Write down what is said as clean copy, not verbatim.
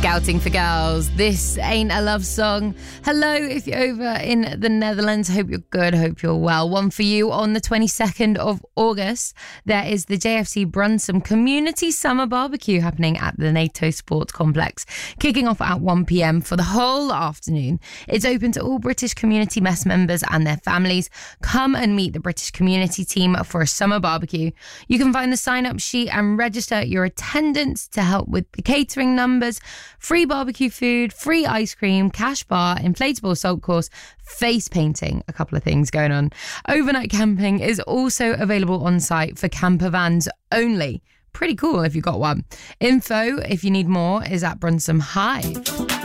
Scouting for Girls. This ain't a love song. Hello, if you're over in the Netherlands. Hope you're good. Hope you're well. One for you on the 22nd of August. There is the JFC Brunsum Community Summer Barbecue happening at the NATO Sports Complex, kicking off at 1 p.m. for the whole afternoon. It's open to all British Community Mess members and their families. Come and meet the British Community team for a summer barbecue. You can find the sign-up sheet and register your attendance to help with the catering numbers. Free barbecue food, free ice cream, cash bar, inflatable salt course, face painting, a couple of things going on. Overnight camping is also available on site for camper vans only. Pretty cool if you've got one. Info, if you need more, is at Brunsum Hive.